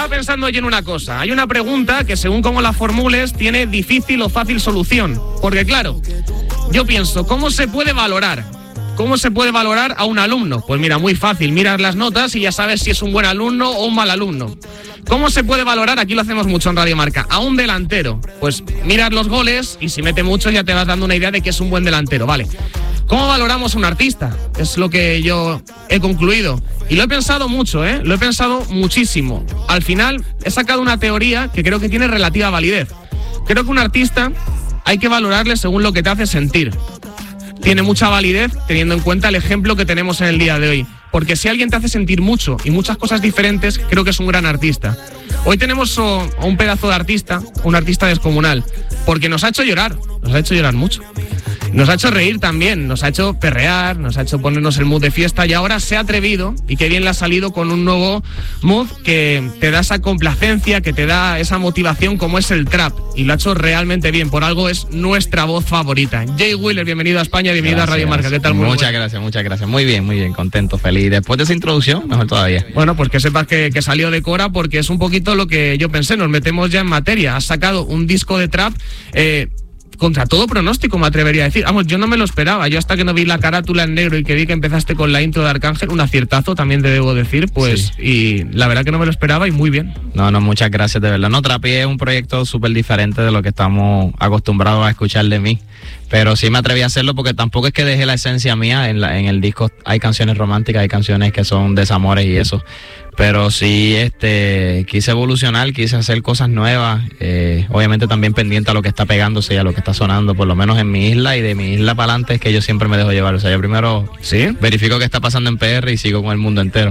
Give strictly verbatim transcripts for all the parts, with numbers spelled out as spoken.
estaba pensando yo en una cosa. Hay una pregunta que según cómo la formules tiene difícil o fácil solución. Porque claro, yo pienso, ¿cómo se puede valorar? ¿Cómo se puede valorar a un alumno? Pues mira, muy fácil, miras las notas y ya sabes si es un buen alumno o un mal alumno. ¿Cómo se puede valorar? Aquí lo hacemos mucho en Radio Marca. A un delantero, pues miras los goles y si mete mucho ya te vas dando una idea de que es un buen delantero, ¿vale? ¿Cómo valoramos a un artista? Es lo que yo he concluido. Y lo he pensado mucho, ¿eh? Lo he pensado muchísimo. Al final he sacado una teoría que creo que tiene relativa validez. Creo que un artista hay que valorarle según lo que te hace sentir. Tiene mucha validez teniendo en cuenta el ejemplo que tenemos en el día de hoy. Porque si alguien te hace sentir mucho y muchas cosas diferentes, creo que es un gran artista. Hoy tenemos oh, un pedazo de artista, un artista descomunal, porque nos ha hecho llorar, nos ha hecho llorar mucho. Nos ha hecho reír también, nos ha hecho perrear, nos ha hecho ponernos el mood de fiesta y ahora se ha atrevido, y qué bien le ha salido con un nuevo mood que te da esa complacencia, que te da esa motivación como es el trap. Y lo ha hecho realmente bien, por algo es nuestra voz favorita. Jay Wheeler, bienvenido a España, bienvenido gracias, a Radio Marca. ¿Qué tal? Muy muchas bueno. gracias, muchas gracias. Muy bien, muy bien, contento, feliz. Después de esa introducción, mejor todavía. Bueno, pues que sepas que, que salió de Cora porque es un poquito lo que yo pensé, nos metemos ya en materia. Has sacado un disco de trap... Eh, contra todo pronóstico, me atrevería a decir. Vamos, yo no me lo esperaba. Yo hasta que no vi la carátula en negro y que vi que empezaste con la intro de Arcángel, un aciertazo, también te debo decir, pues, sí. Y la verdad que no me lo esperaba y muy bien. No, no, muchas gracias, de verdad. No, Trapi es un proyecto súper diferente de lo que estamos acostumbrados a escuchar de mí. Pero sí me atreví a hacerlo porque tampoco es que dejé la esencia mía. En, la, en el disco hay canciones románticas, hay canciones que son desamores y eso. Pero sí, este, quise evolucionar, quise hacer cosas nuevas, eh, obviamente también pendiente a lo que está pegándose y a lo que está sonando, por lo menos en mi isla, y de mi isla para adelante es que yo siempre me dejo llevar. O sea, yo primero ¿Sí? verifico qué está pasando en P R y sigo con el mundo entero.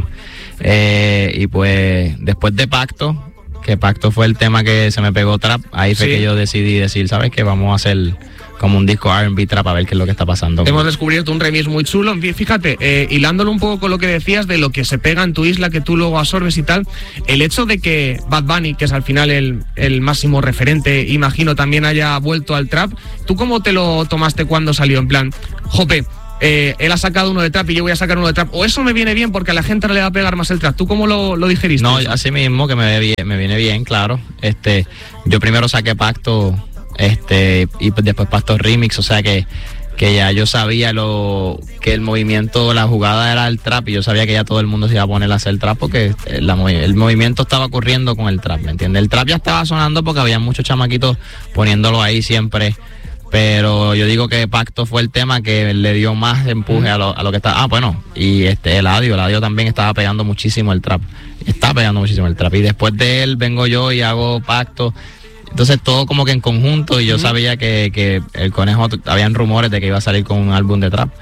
Eh, y pues después de Pacto, que Pacto fue el tema que se me pegó trap, ahí fue sí. que yo decidí decir, ¿sabes qué? Vamos a hacer como un disco R and B trap a ver qué es lo que está pasando. Hemos descubierto un remix muy chulo. Fíjate, eh, hilándolo un poco con lo que decías de lo que se pega en tu isla, que tú luego absorbes y tal, el hecho de que Bad Bunny, que es al final el, el máximo referente, imagino, también haya vuelto al trap, ¿tú cómo te lo tomaste cuando salió? En plan, jope, eh, él ha sacado uno de trap y yo voy a sacar uno de trap, o eso me viene bien porque a la gente no le va a pegar más el trap. ¿Tú cómo lo, lo digeriste? No, así mismo que me, me viene bien, claro. Este, yo primero saqué Pacto, este y después Pacto Remix, o sea que que ya yo sabía lo que el movimiento, la jugada era el trap, y yo sabía que ya todo el mundo se iba a poner a hacer trap porque la, el movimiento estaba ocurriendo con el trap, ¿me entiendes? El trap ya estaba sonando porque había muchos chamaquitos poniéndolo ahí siempre, pero yo digo que Pacto fue el tema que le dio más empuje a lo, a lo que está. Ah, bueno, y este Eladio, Eladio también estaba pegando muchísimo el trap, está pegando muchísimo el trap, y después de él vengo yo y hago Pacto. Entonces todo como que en conjunto, y yo sabía que, que el Conejo, habían rumores de que iba a salir con un álbum de trap,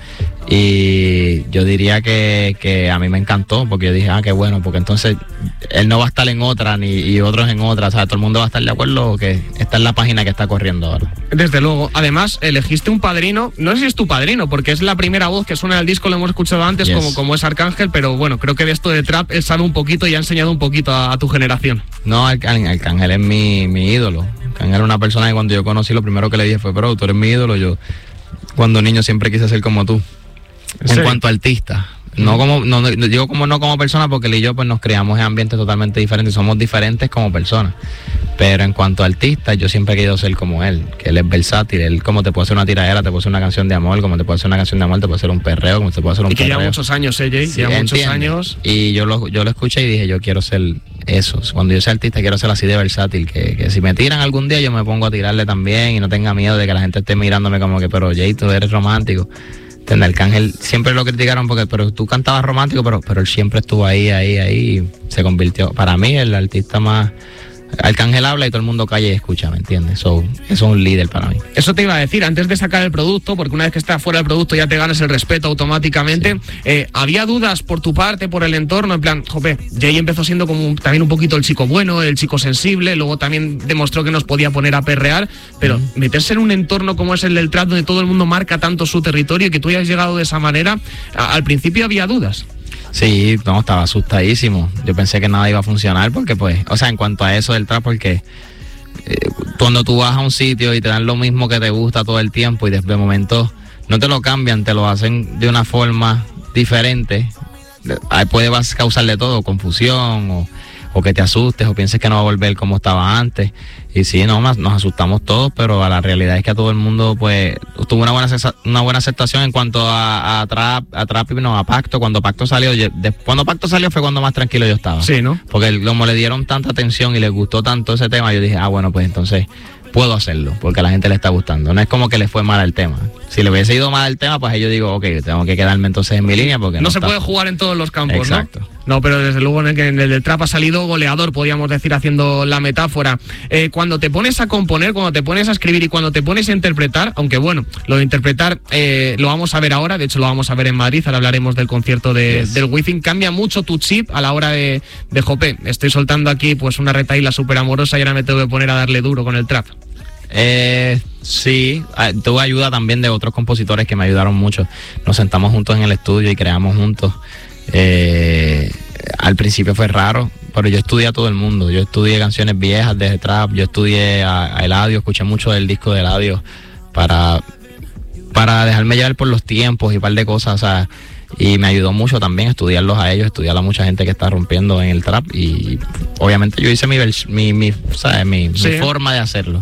y yo diría que, que a mí me encantó, porque yo dije, ah, qué bueno, porque entonces él no va a estar en otra ni y otros en otra, o sea, todo el mundo va a estar de acuerdo que esta es la página que está corriendo ahora. Desde luego. Además, elegiste un padrino, no sé si es tu padrino, porque es la primera voz que suena en el disco, lo hemos escuchado antes, yes. como, como es Arcángel, pero bueno, creo que de esto de trap él sabe un poquito y ha enseñado un poquito a, a tu generación. No, Arcángel es mi, mi ídolo. Arcángel era una persona que cuando yo conocí, lo primero que le dije fue, bro, tú eres mi ídolo. Yo cuando niño siempre quise ser como tú. En ¿Sí? cuanto a artista, no como, no, digo como no como persona, porque él y yo pues nos criamos en ambientes totalmente diferentes, somos diferentes como personas, pero en cuanto a artista, yo siempre he querido ser como él, que él es versátil, él como te puede hacer una tiradera, te puede hacer una canción de amor, como te puede hacer una canción de amor, te puede hacer un perreo, como te puede hacer un y que perreo. lleva muchos años, ¿eh, Jay? Sí, lleva muchos entiende. años. Y yo lo, yo lo escuché y dije, yo quiero ser eso, cuando yo sea artista quiero ser así de versátil, que, que si me tiran algún día yo me pongo a tirarle también y no tenga miedo de que la gente esté mirándome como que, pero Jay, tú eres romántico. ¿Entiendes? Arcángel siempre lo criticaron porque pero tú cantabas romántico, pero, pero él siempre estuvo ahí, ahí, ahí, y se convirtió, para mí, el artista más... Arcángel habla y todo el mundo calla y escucha, ¿me entiendes? So, eso es un líder para mí. Eso te iba a decir, antes de sacar el producto, porque una vez que estás fuera del producto ya te ganas el respeto automáticamente. Sí. Eh, ¿había dudas por tu parte, por el entorno? En plan, jope, Jay empezó siendo como un, también un poquito el chico bueno, el chico sensible, luego también demostró que nos podía poner a perrear, pero mm. meterse en un entorno como es el del trap, donde todo el mundo marca tanto su territorio y que tú hayas llegado de esa manera, a, al principio había dudas. Sí, no, estaba asustadísimo. Yo pensé que nada iba a funcionar porque, pues, o sea, en cuanto a eso del trap, porque eh, cuando tú vas a un sitio y te dan lo mismo que te gusta todo el tiempo y de, de momento no te lo cambian, te lo hacen de una forma diferente, ahí puede causarle todo, confusión o, o que te asustes o pienses que no va a volver como estaba antes. Y sí, no, nos, nos asustamos todos, pero la realidad es que a todo el mundo pues tuvo una buena una buena aceptación en cuanto a, a Trap, a Trap y no, a Pacto. Cuando Pacto salió, yo, de, cuando Pacto salió fue cuando más tranquilo yo estaba. Sí, ¿no? Porque como le dieron tanta atención y les gustó tanto ese tema, yo dije, ah, bueno, pues entonces puedo hacerlo, porque a la gente le está gustando. No es como que le fue mal el tema. Si le hubiese ido mal el tema, pues yo digo, ok, tengo que quedarme entonces en mi línea, porque no, no se está... puede jugar en todos los campos. Exacto. ¿no? No, pero desde luego en el, en el del Trap ha salido goleador, podríamos decir, haciendo la metáfora. Eh, cuando te pones a componer, cuando te pones a escribir y cuando te pones a interpretar, aunque bueno, lo de interpretar eh, lo vamos a ver ahora, de hecho lo vamos a ver en Madrid, ahora hablaremos del concierto de, yes. del Wizzing, cambia mucho tu chip a la hora de, de jope, estoy soltando aquí pues una retaíla súper amorosa y ahora me tengo que poner a darle duro con el trap. Eh, sí, tuve ayuda también de otros compositores que me ayudaron mucho. Nos sentamos juntos en el estudio y creamos juntos. Eh, al principio fue raro, pero yo estudié a todo el mundo. Yo estudié canciones viejas de trap, yo estudié a, a Eladio, escuché mucho del disco de Eladio para, para dejarme llevar por los tiempos y un par de cosas, o sea, y me ayudó mucho también estudiarlos a ellos, estudiar a mucha gente que está rompiendo en el trap y obviamente yo hice mi, mi, mi, ¿sabes? mi, sí. mi forma de hacerlo.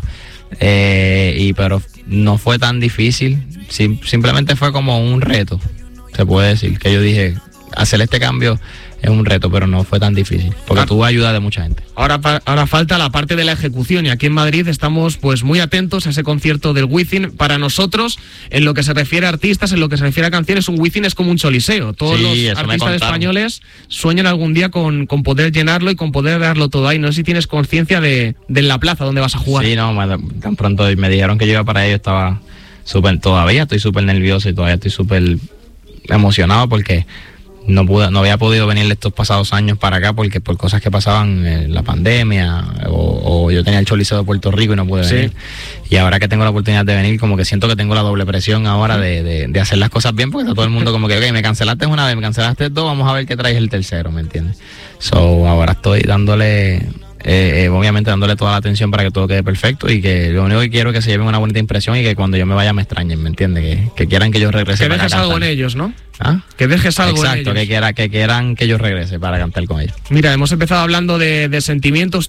Eh, y pero no fue tan difícil, sim, simplemente fue como un reto, se puede decir, que yo dije, hacer este cambio es un reto, pero no fue tan difícil, porque tuvo ayuda de mucha gente. Ahora, ahora falta la parte de la ejecución y aquí en Madrid estamos pues muy atentos a ese concierto del Wizzing. Para nosotros, en lo que se refiere a artistas, en lo que se refiere a canciones, un Wizzing es como un choliseo. Todos sí, los artistas españoles sueñan algún día con, con poder llenarlo y con poder darlo todo ahí. No sé si tienes conciencia de, de la plaza donde vas a jugar. Sí, no, tan pronto me dijeron que yo iba para ello, estaba súper, todavía estoy súper nervioso y todavía estoy súper emocionado porque no pude, no había podido venir estos pasados años para acá porque por cosas que pasaban en la pandemia o, o yo tenía el choliseo de Puerto Rico y no pude venir. Sí. Y ahora que tengo la oportunidad de venir, como que siento que tengo la doble presión ahora de, de, de hacer las cosas bien, porque está todo el mundo como que, ok, me cancelaste una vez, me cancelaste dos, vamos a ver qué traes el tercero, ¿me entiendes? So, ahora estoy dándole... Eh, eh, obviamente dándole toda la atención para que todo quede perfecto y que lo único que quiero es que se lleven una bonita impresión y que cuando yo me vaya me extrañen, ¿me entiendes? Que, que quieran que yo regrese. Que para dejes algo en ellos, ¿no? ¿Ah? Que dejes algo Exacto, en ellos. Que, quiera, que quieran que yo regrese para cantar con ellos. Mira, hemos empezado hablando de, de sentimientos